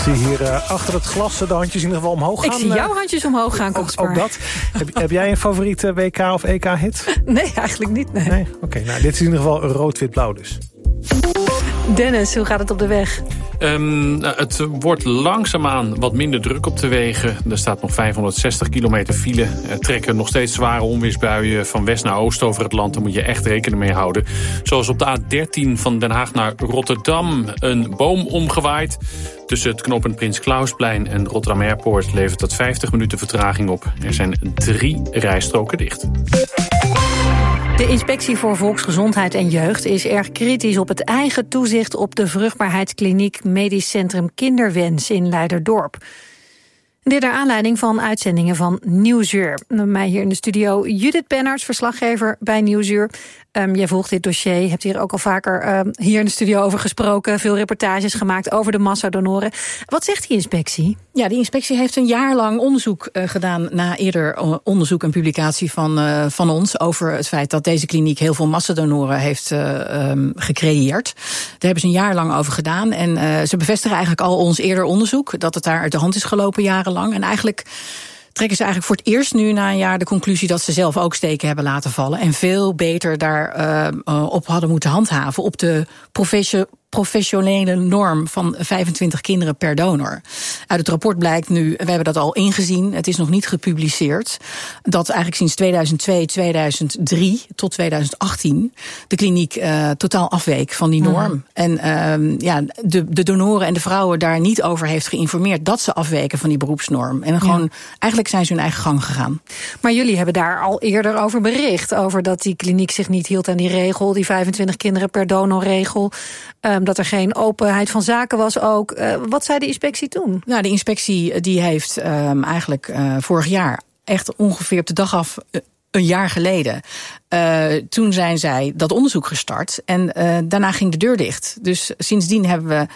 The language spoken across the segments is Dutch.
zie hier achter het glas de handjes in ieder geval omhoog gaan. Ik zie jouw handjes omhoog gaan, ook dat. Heb jij een favoriete WK of EK-hit? Nee, eigenlijk niet. Nee. Oké, nou, dit is in ieder geval rood-wit-blauw dus. Dennis, hoe gaat het op de weg? Het wordt langzaamaan wat minder druk op de wegen. Er staat nog 560 kilometer file. Er trekken nog steeds zware onweersbuien van west naar oost over het land. Daar moet je echt rekening mee houden. Zoals op de A13 van Den Haag naar Rotterdam. Een boom omgewaaid. Tussen het knooppunt Prins Klausplein en Rotterdam Airport levert dat 50 minuten vertraging op. Er zijn 3 rijstroken dicht. De Inspectie voor Volksgezondheid en Jeugd is erg kritisch op het eigen toezicht op de vruchtbaarheidskliniek Medisch Centrum Kinderwens in Leiderdorp. Dit naar aanleiding van uitzendingen van Nieuwsuur. Mij hier in de studio Judith Pennerts, verslaggever bij Nieuwsuur. Jij volgt dit dossier, hebt hier ook al vaker hier in de studio over gesproken. Veel reportages gemaakt over de massadonoren. Wat zegt die inspectie? Ja, die inspectie heeft een jaar lang onderzoek gedaan na eerder onderzoek en publicatie van ons over het feit dat deze kliniek heel veel massadonoren heeft gecreëerd. Daar hebben ze een jaar lang over gedaan en ze bevestigen eigenlijk al ons eerder onderzoek dat het daar uit de hand is gelopen jarenlang. En eigenlijk trekken ze eigenlijk voor het eerst nu na een jaar de conclusie dat ze zelf ook steken hebben laten vallen en veel beter daar op hadden moeten handhaven op de professionele norm van 25 kinderen per donor. Uit het rapport blijkt nu, we hebben dat al ingezien, het is nog niet gepubliceerd, dat eigenlijk sinds 2002, 2003 tot 2018 de kliniek totaal afweek van die norm. En de donoren en de vrouwen daar niet over heeft geïnformeerd dat ze afweken van die beroepsnorm. En gewoon, eigenlijk zijn ze hun eigen gang gegaan. Maar jullie hebben daar al eerder over bericht, over dat die kliniek zich niet hield aan die regel, die 25 kinderen per donorregel. Dat er geen openheid van zaken was ook. Wat zei de inspectie toen? Nou, de inspectie die heeft eigenlijk vorig jaar, echt ongeveer op de dag af, een jaar geleden, toen zijn zij dat onderzoek gestart en daarna ging de deur dicht. Dus sindsdien hebben we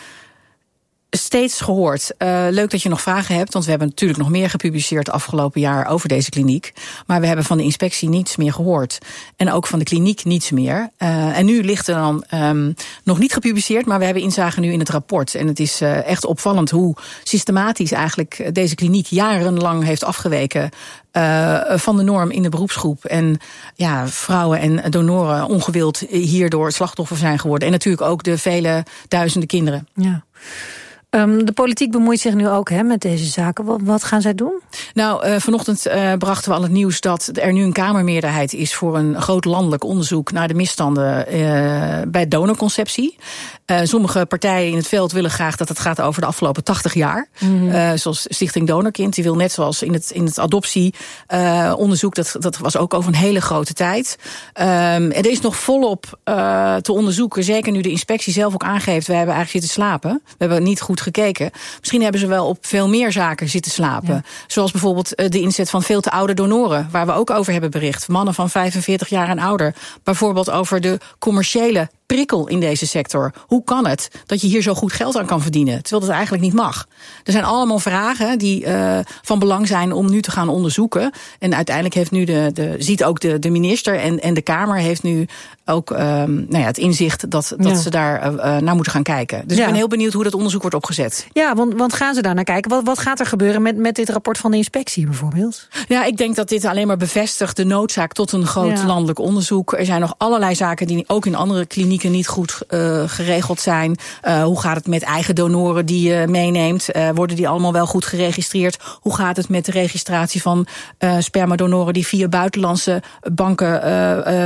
steeds gehoord. Leuk dat je nog vragen hebt, want we hebben natuurlijk nog meer gepubliceerd de afgelopen jaar over deze kliniek. Maar we hebben van de inspectie niets meer gehoord. En ook van de kliniek niets meer. En nu ligt er dan nog niet gepubliceerd, maar we hebben inzage nu in het rapport. En het is echt opvallend hoe systematisch eigenlijk deze kliniek jarenlang heeft afgeweken van de norm in de beroepsgroep. En ja, vrouwen en donoren ongewild hierdoor slachtoffer zijn geworden. En natuurlijk ook de vele duizenden kinderen. Ja. De politiek bemoeit zich nu ook met deze zaken. Wat gaan zij doen? Nou, vanochtend brachten we al het nieuws dat er nu een Kamermeerderheid is voor een groot landelijk onderzoek naar de misstanden bij donorconceptie. Sommige partijen in het veld willen graag dat het gaat over de afgelopen 80 jaar. Zoals Stichting Donorkind. Die wil net zoals in het adoptieonderzoek, dat was ook over een hele grote tijd. Er is nog volop te onderzoeken. Zeker nu de inspectie zelf ook aangeeft, we hebben eigenlijk zitten slapen. We hebben niet goed gekeken. Misschien hebben ze wel op veel meer zaken zitten slapen. Ja. Zoals bijvoorbeeld de inzet van veel te oude donoren, waar we ook over hebben bericht. Mannen van 45 jaar en ouder. Bijvoorbeeld over de commerciële prikkel in deze sector. Hoe kan het dat je hier zo goed geld aan kan verdienen, terwijl dat eigenlijk niet mag? Er zijn allemaal vragen die van belang zijn om nu te gaan onderzoeken. En uiteindelijk heeft nu ziet ook de minister en de Kamer heeft nu ook het inzicht dat ze daar naar moeten gaan kijken. Dus ik ben heel benieuwd hoe dat onderzoek wordt opgezet. Ja, want gaan ze daar naar kijken? Wat gaat er gebeuren met dit rapport van de inspectie bijvoorbeeld? Ja, ik denk dat dit alleen maar bevestigt de noodzaak tot een groot landelijk onderzoek. Er zijn nog allerlei zaken die ook in andere klinieken niet goed geregeld zijn. Hoe gaat het met eigen donoren die je meeneemt? Worden die allemaal wel goed geregistreerd? Hoe gaat het met de registratie van spermadonoren die via buitenlandse banken